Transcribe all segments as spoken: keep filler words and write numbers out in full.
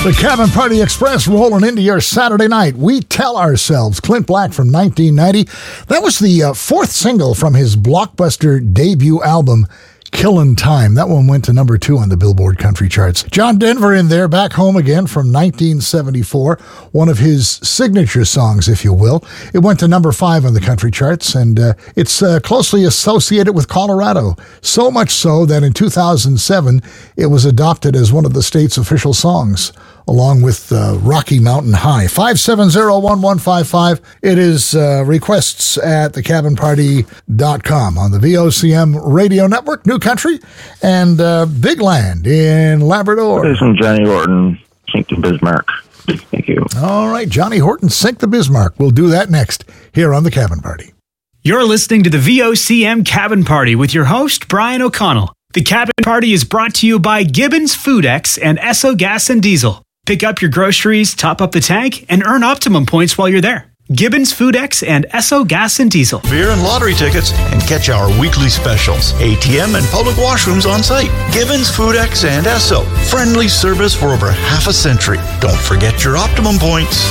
The Cabin Party Express rolling into your Saturday night. We Tell Ourselves. Clint Black from nineteen ninety. That was the uh, fourth single from his blockbuster debut album, Killin' Time. That one went to number two on the Billboard Country Charts. John Denver in there, Back Home Again from nineteen seventy-four. One of his signature songs, if you will. It went to number five on the country charts, and uh, it's uh, closely associated with Colorado. So much so that in two thousand seven, it was adopted as one of the state's official songs, along with uh, Rocky Mountain High. five seven zero, one one five five. It is uh, requests at the cabin party dot com on the V O C M radio network, New Country, and uh, Big Land in Labrador. This is Johnny Horton, Sink the Bismarck. Thank you. All right, Johnny Horton, Sink the Bismarck. We'll do that next here on the Cabin Party. You're listening to the V O C M Cabin Party with your host, Brian O'Connell. The Cabin Party is brought to you by Gibbons Foodex and Esso Gas and Diesel. Pick up your groceries, top up the tank, and earn optimum points while you're there. Gibbons Foodex and Esso Gas and Diesel. Beer and lottery tickets, and catch our weekly specials. A T M and public washrooms on site. Gibbons Foodex and Esso. Friendly service for over half a century. Don't forget your optimum points.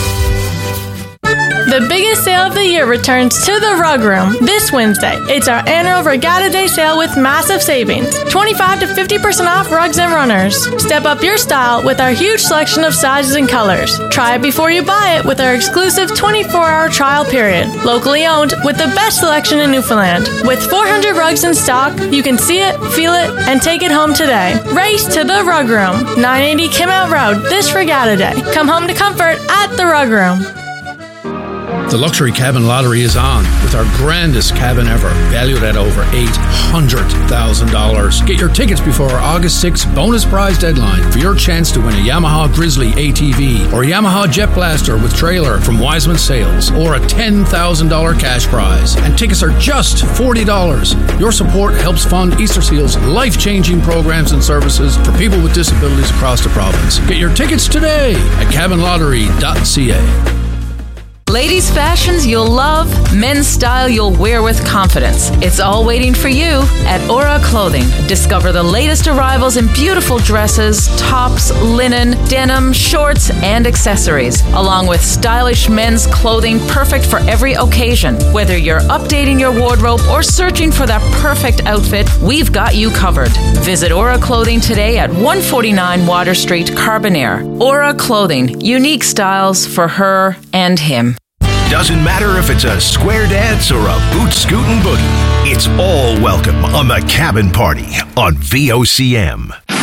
The biggest sale of the year returns to the Rug Room this Wednesday. It's our annual Regatta Day sale with massive savings. twenty-five to fifty percent off rugs and runners. Step up your style with our huge selection of sizes and colors. Try it before you buy it with our exclusive twenty-four hour trial period. Locally owned with the best selection in Newfoundland. With four hundred rugs in stock, you can see it, feel it, and take it home today. Race to the Rug Room. nine eighty Kimount Road this Regatta Day. Come home to comfort at the Rug Room. The Luxury Cabin Lottery is on with our grandest cabin ever, valued at over eight hundred thousand dollars. Get your tickets before our August sixth bonus prize deadline for your chance to win a Yamaha Grizzly A T V or a Yamaha Jet Blaster with trailer from Wiseman Sales, or a ten thousand dollars cash prize. And tickets are just forty dollars. Your support helps fund Easter Seal's life-changing programs and services for people with disabilities across the province. Get your tickets today at cabin lottery dot c a. Ladies' fashions you'll love, men's style you'll wear with confidence. It's all waiting for you at Aura Clothing. Discover the latest arrivals in beautiful dresses, tops, linen, denim, shorts, and accessories, along with stylish men's clothing perfect for every occasion. Whether you're updating your wardrobe or searching for that perfect outfit, we've got you covered. Visit Aura Clothing today at one forty-nine Water Street, Carbonear. Aura Clothing, unique styles for her and him. Doesn't matter if it's a square dance or a boot scootin' boogie. It's all welcome on the Cabin Party on V O C M.